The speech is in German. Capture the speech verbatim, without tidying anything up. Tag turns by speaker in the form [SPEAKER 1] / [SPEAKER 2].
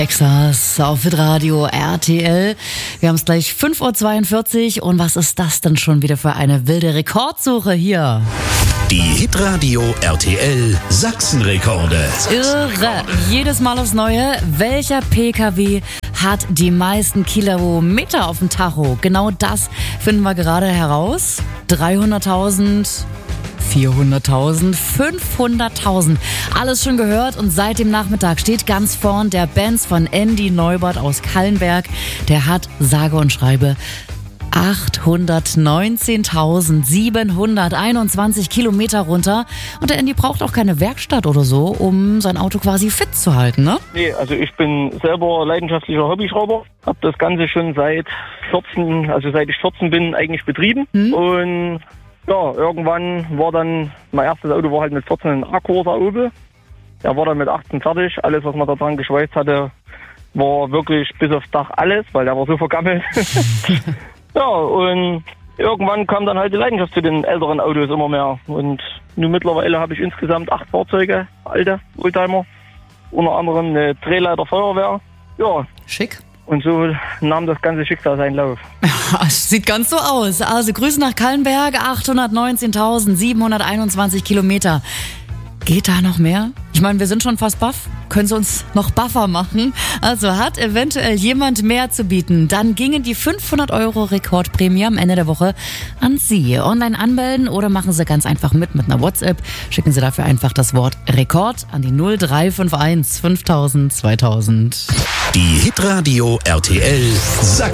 [SPEAKER 1] Texas auf Hitradio R T L. Wir haben es gleich fünf Uhr zweiundvierzig und was ist das denn schon wieder für eine wilde Rekordsuche hier?
[SPEAKER 2] Die Hitradio R T L Sachsenrekorde.
[SPEAKER 1] Irre, jedes Mal aufs Neue. Welcher P K W hat die meisten Kilometer auf dem Tacho? Genau das finden wir gerade heraus. dreihunderttausend, vierhunderttausend, fünfhunderttausend. Alles schon gehört und seit dem Nachmittag steht ganz vorn der Benz von Andy Neubert aus Kallenberg. Der hat sage und schreibe achthundertneunzehntausendsiebenhunderteinundzwanzig Kilometer runter. Und der Andy braucht auch keine Werkstatt oder so, um sein Auto quasi fit zu halten, ne?
[SPEAKER 3] Nee, also ich bin selber leidenschaftlicher Hobbyschrauber. Hab das Ganze schon seit vierzehn, also seit ich vierzehn bin, eigentlich betrieben. Hm. Und ja, irgendwann war dann, mein erstes Auto war halt mit vierzehn ein A-Corsa Opel. Der war dann mit achtzehn fertig. Alles, was man da dran geschweißt hatte, war wirklich bis aufs Dach alles, weil der war so vergammelt. Ja, und irgendwann kam dann halt die Leidenschaft zu den älteren Autos immer mehr. Und nun mittlerweile habe ich insgesamt acht Fahrzeuge, alte Oldtimer. Unter anderem eine Drehleiter Feuerwehr. Ja.
[SPEAKER 1] Schick.
[SPEAKER 3] Und so nahm das ganze Schicksal seinen Lauf.
[SPEAKER 1] Sieht ganz so aus. Also Grüße nach Kallenberg, achthundertneunzehntausendsiebenhunderteinundzwanzig Kilometer. Geht da noch mehr? Ich meine, wir sind schon fast baff. Können Sie uns noch buffer machen? Also hat eventuell jemand mehr zu bieten, dann gingen die fünfhundert Euro Rekordprämie am Ende der Woche an Sie. Online anmelden oder machen Sie ganz einfach mit mit einer WhatsApp. Schicken Sie dafür einfach das Wort Rekord an die null drei fünf eins fünftausend zweitausend.
[SPEAKER 2] Die Hitradio R T L Sachsen.